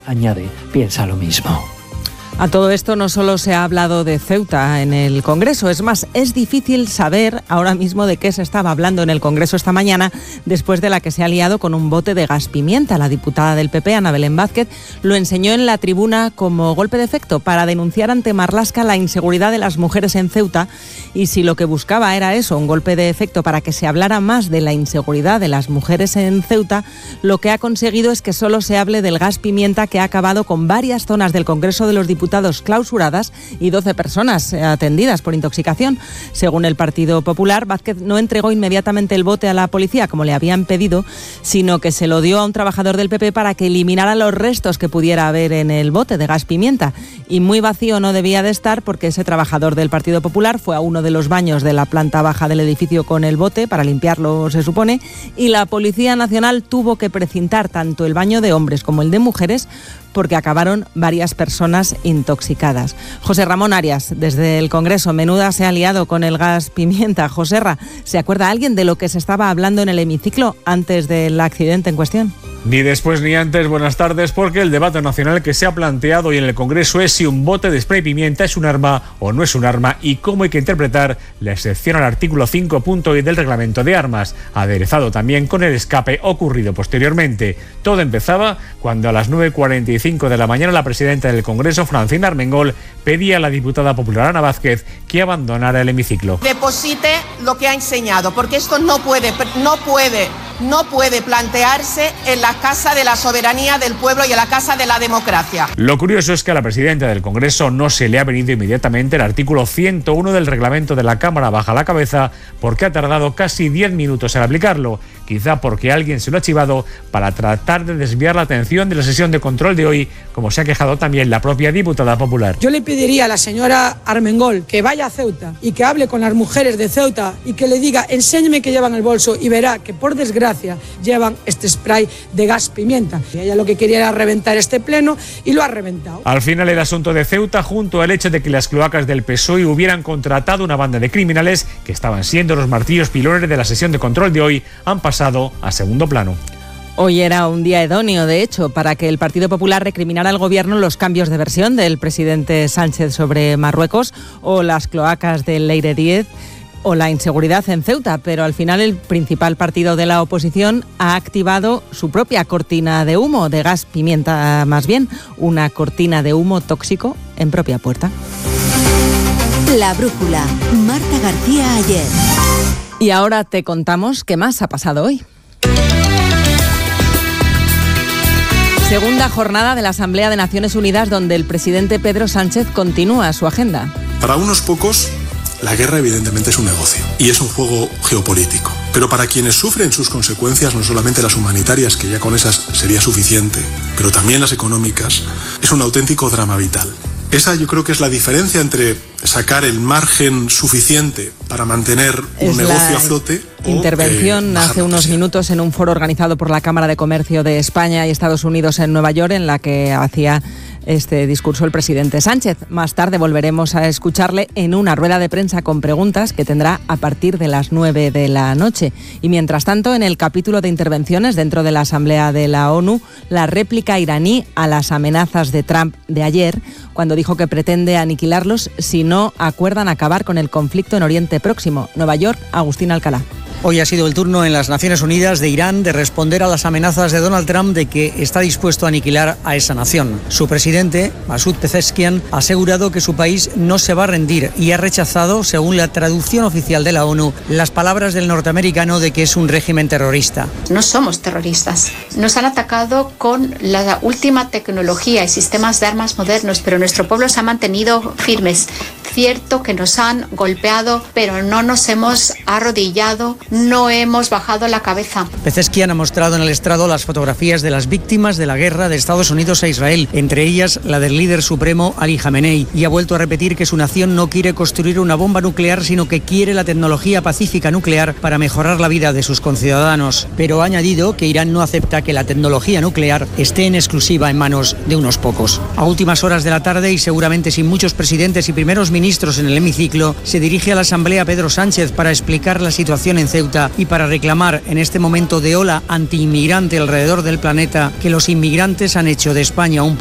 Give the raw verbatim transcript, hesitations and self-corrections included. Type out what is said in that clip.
Añade, piensa lo mismo. A todo esto no solo se ha hablado de Ceuta en el Congreso, es más, es difícil saber ahora mismo de qué se estaba hablando en el Congreso esta mañana después de la que se ha liado con un bote de gas pimienta. La diputada del P P, Ana Belén Vázquez, lo enseñó en la tribuna como golpe de efecto para denunciar ante Marlaska la inseguridad de las mujeres en Ceuta, y si lo que buscaba era eso, un golpe de efecto para que se hablara más de la inseguridad de las mujeres en Ceuta, lo que ha conseguido es que solo se hable del gas pimienta, que ha acabado con varias zonas del Congreso de los Diputados clausuradas y doce personas atendidas por intoxicación. Según el Partido Popular, Vázquez no entregó inmediatamente el bote a la policía como le habían pedido, sino que se lo dio a un trabajador del P P para que eliminara los restos que pudiera haber en el bote de gas pimienta. Y muy vacío no debía de estar, porque ese trabajador del Partido Popular fue a uno de los baños de la planta baja del edificio con el bote para limpiarlo, se supone, y la Policía Nacional tuvo que precintar tanto el baño de hombres como el de mujeres, porque acabaron varias personas intoxicadas. José Ramón Arias, desde el Congreso, menuda se ha liado con el gas pimienta. Joserra, ¿se acuerda alguien de lo que se estaba hablando en el hemiciclo antes del accidente en cuestión? Ni después ni antes, buenas tardes, porque el debate nacional que se ha planteado hoy en el Congreso es si un bote de spray pimienta es un arma o no es un arma, y cómo hay que interpretar la excepción al artículo cinco punto i del reglamento de armas, aderezado también con el escape ocurrido posteriormente. Todo empezaba cuando a las nueve cuarenta y cinco de la mañana la presidenta del Congreso, Francina Armengol, pedía a la diputada popular Ana Vázquez que abandonara el hemiciclo. Deposite lo que ha enseñado, porque esto no puede, no puede, no puede plantearse en la Casa de la Soberanía del Pueblo y en la Casa de la Democracia. Lo curioso es que a la presidenta del Congreso no se le ha venido inmediatamente el artículo ciento uno del reglamento de la Cámara baja la cabeza, porque ha tardado casi diez minutos en aplicarlo, quizá porque alguien se lo ha chivado para tratar de desviar la atención de la sesión de control de hoy, como se ha quejado también la propia diputada popular. Yo le pediría a la señora Armengol que vaya a Ceuta y que hable con las mujeres de Ceuta y que le diga, enséñeme que llevan el bolso, y verá que por desgracia llevan este spray de gas pimienta. Y ella lo que quería era reventar este pleno y lo ha reventado. Al final, el asunto de Ceuta, junto al hecho de que las cloacas del P S O E hubieran contratado una banda de criminales que estaban siendo los martillos pilones de la sesión de control de hoy, han pasado a segundo plano. Hoy era un día idóneo, de hecho, para que el Partido Popular recriminara al Gobierno los cambios de versión del presidente Sánchez sobre Marruecos, o las cloacas del Leire Díez, o la inseguridad en Ceuta, pero al final el principal partido de la oposición ha activado su propia cortina de humo, de gas pimienta más bien, una cortina de humo tóxico en propia puerta. La brújula, Marta García Ayer. Y ahora te contamos qué más ha pasado hoy. Segunda jornada de la Asamblea de Naciones Unidas, donde el presidente Pedro Sánchez continúa su agenda. Para unos pocos, la guerra evidentemente es un negocio y es un juego geopolítico. Pero para quienes sufren sus consecuencias, no solamente las humanitarias, que ya con esas sería suficiente, pero también las económicas, es un auténtico drama vital. Esa yo creo que es la diferencia entre sacar el margen suficiente para mantener un es negocio a flote. Intervención o, eh, hace unos minutos en un foro organizado por la Cámara de Comercio de España y Estados Unidos en Nueva York, en la que hacía este discurso el presidente Sánchez. Más tarde volveremos a escucharle en una rueda de prensa con preguntas que tendrá a partir de las nueve de la noche. Y mientras tanto, en el capítulo de intervenciones dentro de la Asamblea de la ONU, la réplica iraní a las amenazas de Trump de ayer, cuando dijo que pretende aniquilarlos si no acuerdan acabar con el conflicto en Oriente Próximo. Nueva York, Agustín Alcalá. Hoy ha sido el turno en las Naciones Unidas de Irán de responder a las amenazas de Donald Trump de que está dispuesto a aniquilar a esa nación. Su presidente, Masoud Pezeshkian, ha asegurado que su país no se va a rendir y ha rechazado, según la traducción oficial de la ONU, las palabras del norteamericano de que es un régimen terrorista. No somos terroristas. Nos han atacado con la última tecnología y sistemas de armas modernos, pero nuestro pueblo se ha mantenido firmes. Cierto que nos han golpeado, pero no nos hemos arrodillado, no hemos bajado la cabeza. Pezeshkian ha mostrado en el estrado las fotografías de las víctimas de la guerra de Estados Unidos a Israel, entre ellas la del líder supremo Ali Jamenei, y ha vuelto a repetir que su nación no quiere construir una bomba nuclear, sino que quiere la tecnología pacífica nuclear para mejorar la vida de sus conciudadanos. Pero ha añadido que Irán no acepta que la tecnología nuclear esté en exclusiva en manos de unos pocos. A últimas horas de la tarde, y seguramente sin muchos presidentes y primeros dos ministros en el hemiciclo, se dirige a la Asamblea Pedro Sánchez para explicar la situación en Ceuta y para reclamar en este momento de ola antiinmigrante alrededor del planeta que los inmigrantes han hecho de España un